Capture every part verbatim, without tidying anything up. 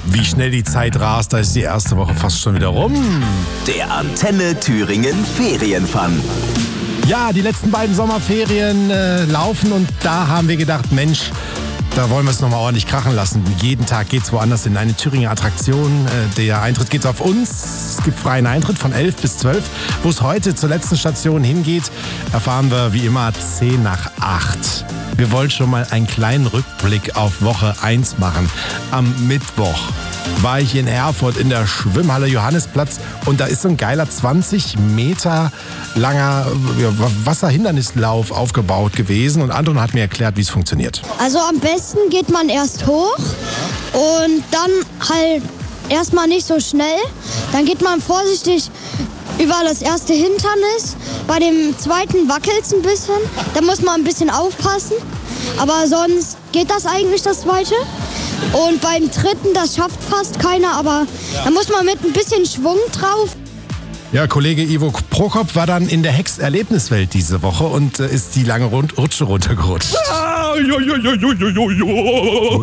Wie schnell die Zeit rast, da ist die erste Woche fast schon wieder rum. Der Antenne Thüringen Ferienfun. Ja, die letzten beiden Sommerferien äh, laufen und da haben wir gedacht, Mensch, da wollen wir es nochmal ordentlich krachen lassen. Jeden Tag geht's woanders in eine Thüringer Attraktion. Äh, der Eintritt geht auf uns. Es gibt freien Eintritt von elf bis zwölf. Wo es heute zur letzten Station hingeht, erfahren wir wie immer zehn nach acht. Wir wollen schon mal einen kleinen Rückblick auf Woche eins machen. Am Mittwoch war ich in Erfurt in der Schwimmhalle Johannisplatz und da ist so ein geiler zwanzig Meter langer Wasserhindernislauf aufgebaut gewesen und Anton hat mir erklärt, wie es funktioniert. Also am besten geht man erst hoch und dann halt erstmal nicht so schnell. Dann geht man vorsichtig über das erste Hindernis. Bei dem zweiten wackelt es ein bisschen. Da muss man ein bisschen aufpassen. Aber sonst geht das eigentlich, das zweite. Und beim dritten, das schafft fast keiner, aber da muss man mit ein bisschen Schwung drauf. Ja, Kollege Ivo Prokop war dann in der Hex-Erlebniswelt diese Woche und äh, ist die lange Rund- Rutsche runtergerutscht. Ah, jo, jo, jo, jo, jo, jo.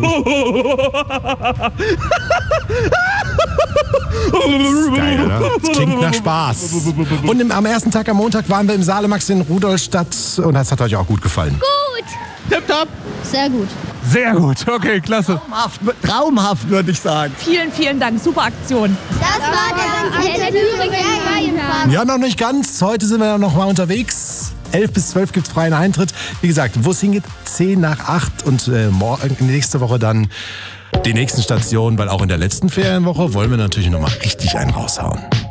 Geil, oder? Das klingt nach Spaß. Und im, am ersten Tag am Montag waren wir im Salemax in Rudolstadt und das hat euch auch gut gefallen. Gut. Tipptopp. Sehr gut. Sehr gut. Okay, klasse. Traumhaft, traumhaft würde ich sagen. Vielen, vielen Dank. Super Aktion. Das war der Antenne Thüringen Ferienfun. Ja, noch nicht ganz. Heute sind wir noch mal unterwegs. elf bis zwölf gibt es freien Eintritt. Wie gesagt, wo es hingeht, zehn nach acht und äh, morgen, nächste Woche dann die nächsten Stationen, weil auch in der letzten Ferienwoche wollen wir natürlich noch mal richtig einen raushauen.